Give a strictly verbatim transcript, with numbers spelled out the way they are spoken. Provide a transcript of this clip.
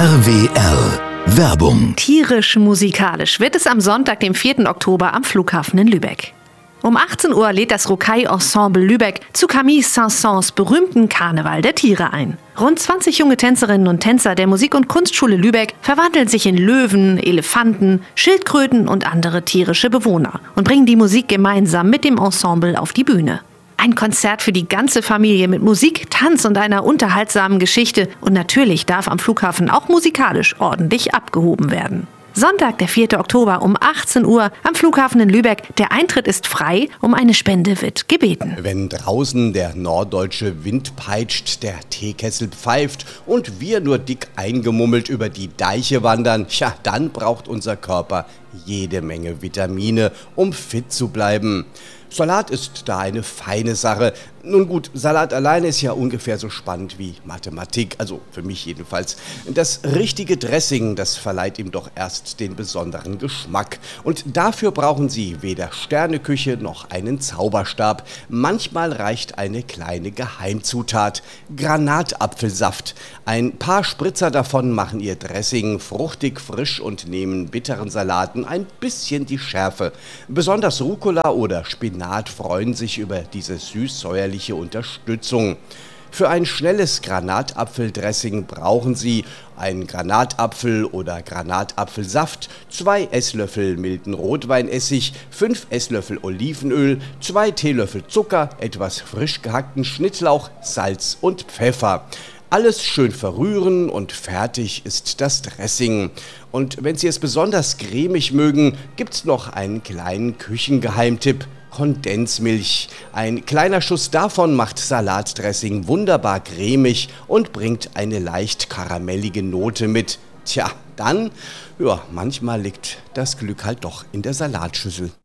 R W R Werbung. Tierisch-musikalisch wird es am Sonntag, dem vierten Oktober, am Flughafen in Lübeck. Um achtzehn Uhr lädt das Rocaille-Ensemble Lübeck zu Camille Saint-Saëns berühmten Karneval der Tiere ein. Rund zwanzig junge Tänzerinnen und Tänzer der Musik- und Kunstschule Lübeck verwandeln sich in Löwen, Elefanten, Schildkröten und andere tierische Bewohner und bringen die Musik gemeinsam mit dem Ensemble auf die Bühne. Ein Konzert für die ganze Familie mit Musik, Tanz und einer unterhaltsamen Geschichte. Und natürlich darf am Flughafen auch musikalisch ordentlich abgehoben werden. Sonntag, der vierte Oktober um achtzehn Uhr am Flughafen in Lübeck. Der Eintritt ist frei, um eine Spende wird gebeten. Wenn draußen der norddeutsche Wind peitscht, der Teekessel pfeift und wir nur dick eingemummelt über die Deiche wandern, ja, dann braucht unser Körper jede Menge Vitamine, um fit zu bleiben. Salat ist da eine feine Sache. Nun gut, Salat alleine ist ja ungefähr so spannend wie Mathematik, also für mich jedenfalls. Das richtige Dressing, das verleiht ihm doch erst den besonderen Geschmack. Und dafür brauchen Sie weder Sterneküche noch einen Zauberstab. Manchmal reicht eine kleine Geheimzutat: Granatapfelsaft. Ein paar Spritzer davon machen Ihr Dressing fruchtig, frisch und nehmen bitteren Salaten ein bisschen die Schärfe. Besonders Rucola oder Spinat freuen sich über diese süß-säuerliche Unterstützung. Für ein schnelles Granatapfeldressing brauchen Sie einen Granatapfel oder Granatapfelsaft, zwei Esslöffel milden Rotweinessig, fünf Esslöffel Olivenöl, zwei Teelöffel Zucker, etwas frisch gehackten Schnittlauch, Salz und Pfeffer. Alles schön verrühren und fertig ist das Dressing. Und wenn Sie es besonders cremig mögen, gibt's noch einen kleinen Küchengeheimtipp: Kondensmilch. Ein kleiner Schuss davon macht Salatdressing wunderbar cremig und bringt eine leicht karamellige Note mit. Tja, dann, ja, manchmal liegt das Glück halt doch in der Salatschüssel.